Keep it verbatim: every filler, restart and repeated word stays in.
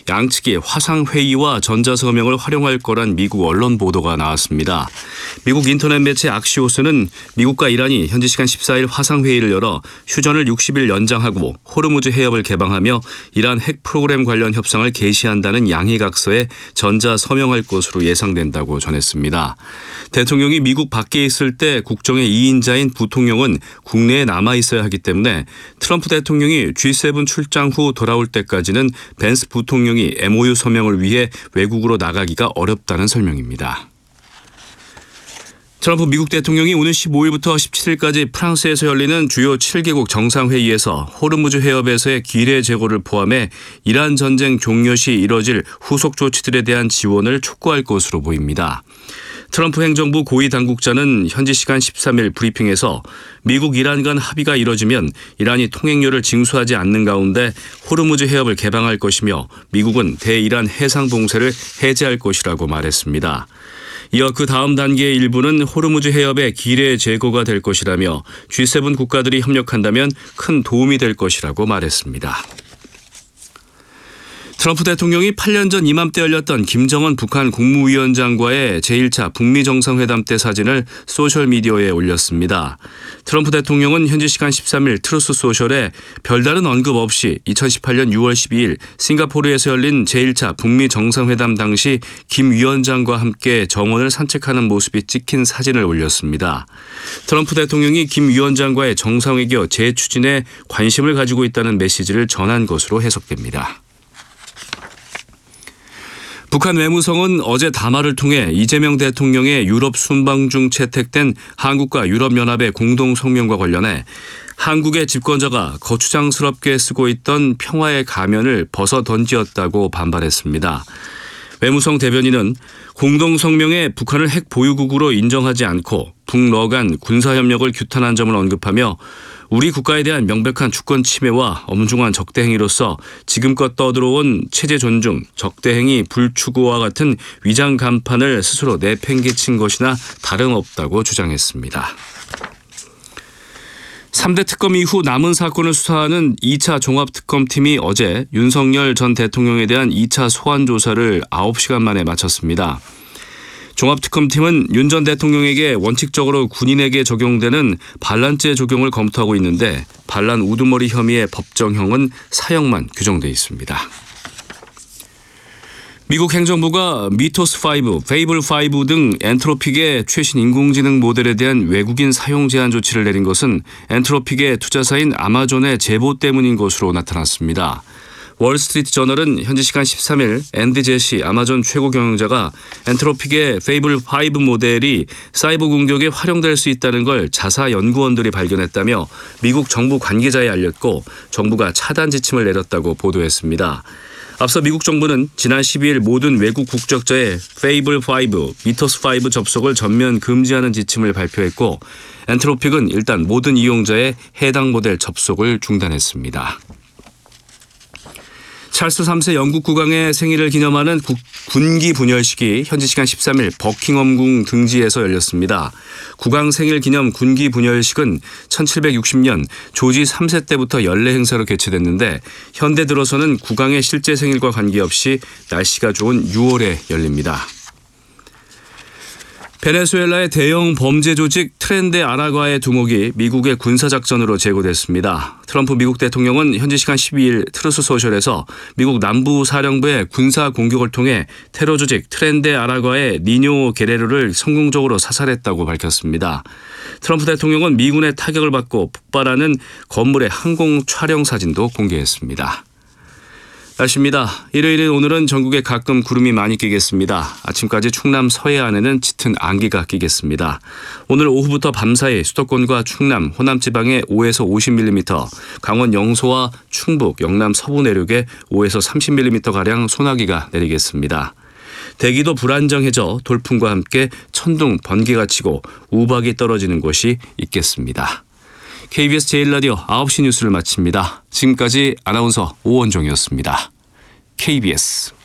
양측이 화상회의와 전자서명을 활용할 거란 미국 언론 보도가 나왔습니다. 미국 인터넷 매체 악시오스는 미국과 이란이 현지 시간 십사일 화상회의를 열어 휴전을 육십 일 연장하고 호르무즈 해협을 개방하며 이란 핵 프로그램 관련 협상을 개시한다는 양해각서에 전자서명할 것으로 예상된다고 전했습니다. 대통령이 미국 밖에 있을 때 국정의 이인자인 부통령은 국내에 남아 있어야 하기 때문에 트럼프 대통령이 지 세븐 출장 후 돌아올 때까지는 벤스 부통령이 엠오유 서명을 위해 외국으로 나가기가 어렵다는 설명입니다. 트럼프 미국 대통령이 오는 십오일부터 십칠일까지 프랑스에서 열리는 주요 칠 개국 정상회의에서 호르무즈 해협에서의 기뢰 제거를 포함해 이란 전쟁 종료 시 이뤄질 후속 조치들에 대한 지원을 촉구할 것으로 보입니다. 트럼프 행정부 고위 당국자는 현지 시간 십삼일 브리핑에서 미국 이란 간 합의가 이뤄지면 이란이 통행료를 징수하지 않는 가운데 호르무즈 해협을 개방할 것이며 미국은 대이란 해상 봉쇄를 해제할 것이라고 말했습니다. 이어 그 다음 단계의 일부는 호르무즈 해협의 기뢰 제거가 될 것이라며 지 세븐 국가들이 협력한다면 큰 도움이 될 것이라고 말했습니다. 트럼프 대통령이 팔 년 전 이맘때 열렸던 김정은 북한 국무위원장과의 제일 차 북미 정상회담 때 사진을 소셜미디어에 올렸습니다. 트럼프 대통령은 현지 시간 십삼일 트루스 소셜에 별다른 언급 없이 이천십팔년 유월 십이일 싱가포르에서 열린 제일 차 북미 정상회담 당시 김 위원장과 함께 정원을 산책하는 모습이 찍힌 사진을 올렸습니다. 트럼프 대통령이 김 위원장과의 정상회교 재추진에 관심을 가지고 있다는 메시지를 전한 것으로 해석됩니다. 북한 외무성은 어제 담화를 통해 이재명 대통령의 유럽 순방 중 채택된 한국과 유럽연합의 공동 성명과 관련해 한국의 집권자가 거추장스럽게 쓰고 있던 평화의 가면을 벗어 던지었다고 반발했습니다. 외무성 대변인은 공동 성명에 북한을 핵 보유국으로 인정하지 않고 북러 간 군사협력을 규탄한 점을 언급하며 우리 국가에 대한 명백한 주권 침해와 엄중한 적대 행위로서 지금껏 떠들어온 체제 존중, 적대 행위 불추구와 같은 위장 간판을 스스로 내팽개친 것이나 다름없다고 주장했습니다. 삼 대 특검 이후 남은 사건을 수사하는 이 차 종합특검팀이 어제 윤석열 전 대통령에 대한 이 차 소환 조사를 아홉 시간 만에 마쳤습니다. 종합특검팀은 윤 전 대통령에게 원칙적으로 군인에게 적용되는 반란죄 적용을 검토하고 있는데 반란 우두머리 혐의의 법정형은 사형만 규정돼 있습니다. 미국 행정부가 미토스 오, 페이블 오 등 엔트로픽의 최신 인공지능 모델에 대한 외국인 사용 제한 조치를 내린 것은 엔트로픽의 투자사인 아마존의 제보 때문인 것으로 나타났습니다. 월스트리트 저널은 현지 시간 십삼일 앤디 제시 아마존 최고 경영자가 엔트로픽의 페이블 오 모델이 사이버 공격에 활용될 수 있다는 걸 자사 연구원들이 발견했다며 미국 정부 관계자에 알렸고 정부가 차단 지침을 내렸다고 보도했습니다. 앞서 미국 정부는 지난 십이일 모든 외국 국적자의 페이블 오, 미토스 오 접속을 전면 금지하는 지침을 발표했고 엔트로픽은 일단 모든 이용자의 해당 모델 접속을 중단했습니다. 찰스 삼 세 영국 국왕의 생일을 기념하는 국, 군기 분열식이 현지 시간 십삼일 버킹엄궁 등지에서 열렸습니다. 국왕 생일 기념 군기 분열식은 천칠백육십년 조지 삼 세 때부터 연례 행사로 개최됐는데 현대 들어서는 국왕의 실제 생일과 관계없이 날씨가 좋은 유월에 열립니다. 베네수엘라의 대형 범죄 조직 트렌데 아라과의 두목이 미국의 군사작전으로 제거됐습니다. 트럼프 미국 대통령은 현지 시간 십이일 트루스 소셜에서 미국 남부 사령부의 군사 공격을 통해 테러 조직 트렌데 아라과의 니뇨 게레로를 성공적으로 사살했다고 밝혔습니다. 트럼프 대통령은 미군의 타격을 받고 폭발하는 건물의 항공 촬영 사진도 공개했습니다. 날씨입니다. 일요일인 오늘은 전국에 가끔 구름이 많이 끼겠습니다. 아침까지 충남 서해안에는 짙은 안개가 끼겠습니다. 오늘 오후부터 밤사이 수도권과 충남, 호남 지방에 오에서 오십 밀리미터, 강원 영서와 충북, 영남 서부 내륙에 오에서 삼십 밀리미터가량 소나기가 내리겠습니다. 대기도 불안정해져 돌풍과 함께 천둥, 번개가 치고 우박이 떨어지는 곳이 있겠습니다. 케이비에스 제일 라디오 아홉 시 뉴스를 마칩니다. 지금까지 아나운서 오원종이었습니다. 케이비에스